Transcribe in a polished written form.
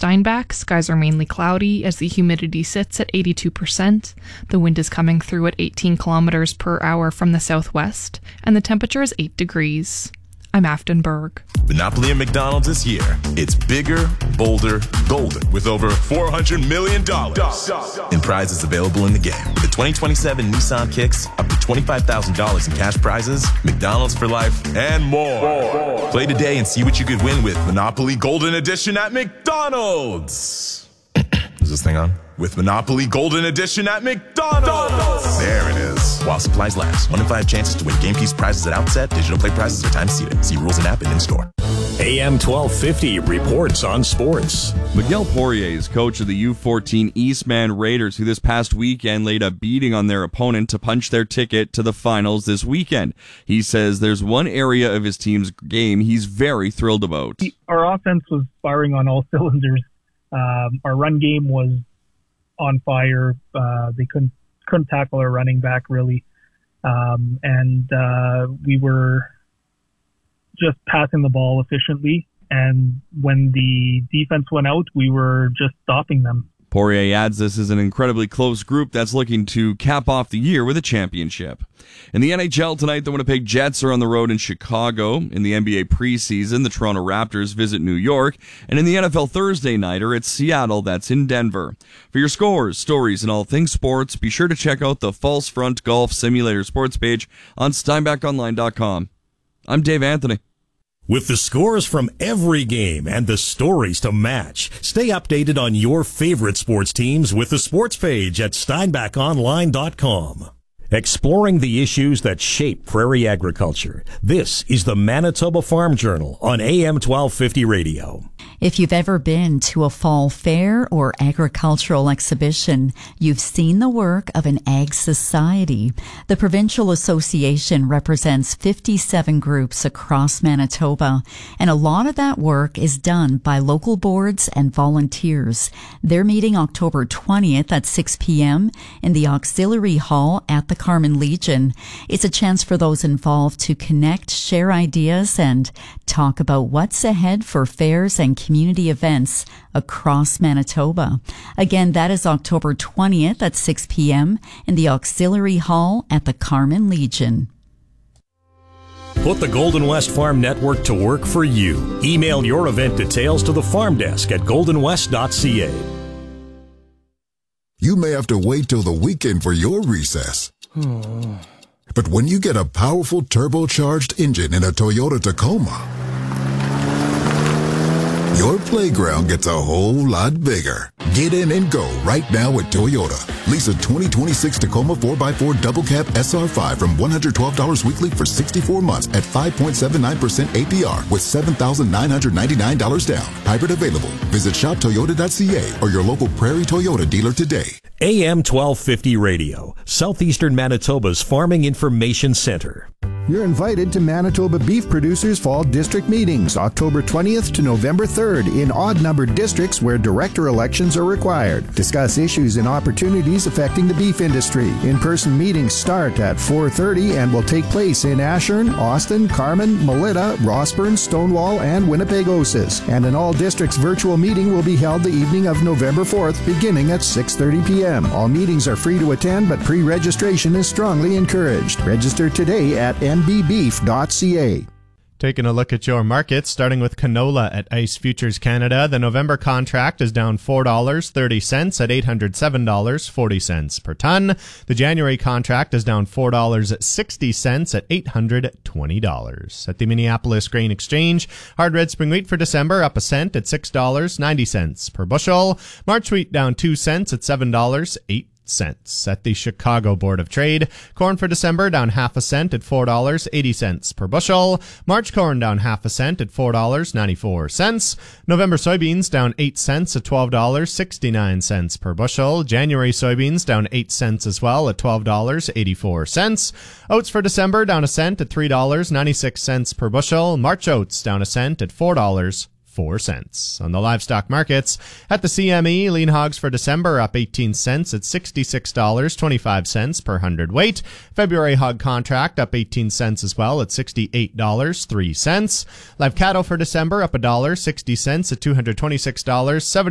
Steinbach, skies are mainly cloudy as the humidity sits at 82%. The wind is coming through at 18 kilometers per hour from the southwest, and the temperature is 8 degrees. I'm Afton Berg. Monopoly at McDonald's this year. It's bigger, bolder, golden with over $400 million in prizes available in the game. With the 2027 Nissan Kicks, up to $25,000 in cash prizes, McDonald's for life, and more. Play today and see what you could win with Monopoly Golden Edition at McDonald's. Is this thing on? With Monopoly Golden Edition at McDonald's. There it is. While supplies last. 1 in 5 chances to win game piece prizes at outset. Digital play prizes are time seated. See rules and app and in-store. AM 1250 reports on sports. Miguel Poirier is coach of the U14 Eastman Raiders, who this past weekend laid a beating on their opponent to punch their ticket to the finals this weekend. He says there's one area of his team's game he's very thrilled about. Our offense was firing on all cylinders. Our run game was on fire. They couldn't tackle our running back really. And we were just passing the ball efficiently. And when the defense went out, we were just stopping them. Poirier adds this is an incredibly close group that's looking to cap off the year with a championship. In the NHL tonight, the Winnipeg Jets are on the road in Chicago. In the NBA preseason, the Toronto Raptors visit New York. And in the NFL Thursday nighter, it's Seattle that's in Denver. For your scores, stories, and all things sports, be sure to check out the False Front Golf Simulator sports page on SteinbachOnline.com. I'm Dave Anthony. With the scores from every game and the stories to match, stay updated on your favorite sports teams with the sports page at SteinbachOnline.com. Exploring the issues that shape prairie agriculture. This is the Manitoba Farm Journal on AM 1250 radio. If you've ever been to a fall fair or agricultural exhibition, you've seen the work of an ag society. The Provincial Association represents 57 groups across Manitoba, and a lot of that work is done by local boards and volunteers. They're meeting October 20th at 6 p.m. in the Auxiliary Hall at the Carmen Legion. It's a chance for those involved to connect, share ideas, and talk about what's ahead for fairs and community events across Manitoba. Again, that is October 20th at 6 p.m. in the Auxiliary Hall at the Carmen Legion. Put the Golden West Farm Network to work for you. Email your event details to the farm desk at goldenwest.ca. You may have to wait till the weekend for your recess. But when you get a powerful turbocharged engine in a Toyota Tacoma, your playground gets a whole lot bigger. Get in and go right now at Toyota. Lease a 2026 Tacoma 4x4 Double Cab SR5 from $112 weekly for 64 months at 5.79% APR with $7,999 down. Hybrid available. Visit shoptoyota.ca or your local Prairie Toyota dealer today. AM 1250 radio, Southeastern Manitoba's Farming Information Center. You're invited to Manitoba Beef Producers Fall District Meetings, October 20th to November 3rd in odd-numbered districts where director elections are required. Discuss issues and opportunities affecting the beef industry. In-person meetings start at 4:30 and will take place in Ashern, Austin, Carman, Melita, Rossburn, Stonewall, and Winnipeg-Osis. And an all-districts virtual meeting will be held the evening of November 4th, beginning at 6:30 p.m. All meetings are free to attend, but pre-registration is strongly encouraged. Register today at nbbeef.ca. Taking a look at your markets, starting with canola at Ice Futures Canada. The November contract is down $4.30 at $807.40 per ton. The January contract is down $4.60 at $820. At the Minneapolis Grain Exchange, hard red spring wheat for December up a cent at $6.90 per bushel. March wheat down 2 cents at $7.08. At the Chicago Board of Trade, corn for December down half a cent at $4.80 per bushel. March corn down half a cent at $4.94. November soybeans down 8 cents at $12.69 per bushel. January soybeans down 8 cents as well at $12.84. Oats for December down a cent at $3.96 per bushel. March oats down a cent at $4.04. On the livestock markets, at the CME, lean hogs for December up 18 cents at $66.25 per hundredweight. February hog contract up 18 cents as well at $68.03. Live cattle for December up $1.60 at $226.70.